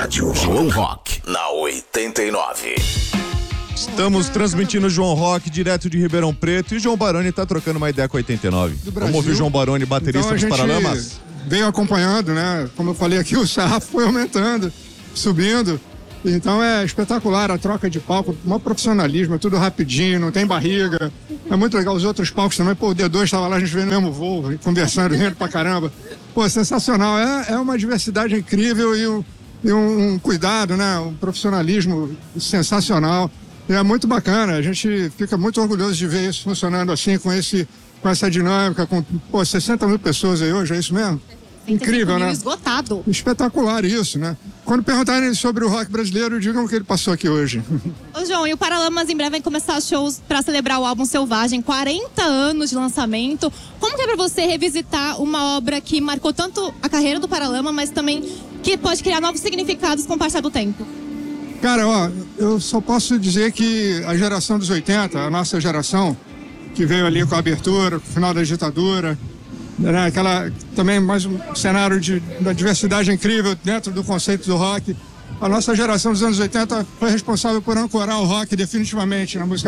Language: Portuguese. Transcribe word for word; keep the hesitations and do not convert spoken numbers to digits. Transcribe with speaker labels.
Speaker 1: Rádio João Rock, na oitenta e nove.
Speaker 2: Estamos transmitindo o João Rock direto de Ribeirão Preto e João Baroni tá trocando uma ideia com a oitenta e nove. Vamos ouvir o João Baroni, baterista
Speaker 3: então,
Speaker 2: dos Paralamas.
Speaker 3: Veio acompanhando, né? Como eu falei aqui, o sarrafo foi aumentando, subindo. Então é espetacular a troca de palco, um profissionalismo, é tudo rapidinho, não tem barriga. É muito legal os outros palcos também. Pô, o D dois estava lá, a gente veio no mesmo voo, conversando, rindo pra caramba. Pô, sensacional. É, é uma diversidade incrível e um, e um, um cuidado, né? Um profissionalismo sensacional. E é muito bacana, a gente fica muito orgulhoso de ver isso funcionando assim, com, esse, com essa dinâmica, com pô, sessenta mil pessoas aí hoje, é isso mesmo? Incrível, né?
Speaker 4: Esgotado.
Speaker 3: Espetacular isso, né? Quando perguntarem sobre o rock brasileiro, digam que ele passou aqui hoje.
Speaker 4: Ô, João, e o Paralamas em breve vai começar shows para celebrar o álbum Selvagem, quarenta anos de lançamento. Como que é para você revisitar uma obra que marcou tanto a carreira do Paralama, mas também que pode criar novos significados com o passar do tempo?
Speaker 3: Cara, ó, eu só posso dizer que a geração dos oitenta, a nossa geração, que veio ali com a abertura, com o final da ditadura, né, aquela também mais um cenário de da diversidade incrível dentro do conceito do rock. A nossa geração dos anos oitenta foi responsável por ancorar o rock definitivamente na música